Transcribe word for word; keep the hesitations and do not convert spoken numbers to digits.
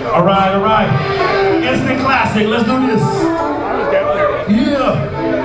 All right, all right. Instant classic. Let's do this. Yeah.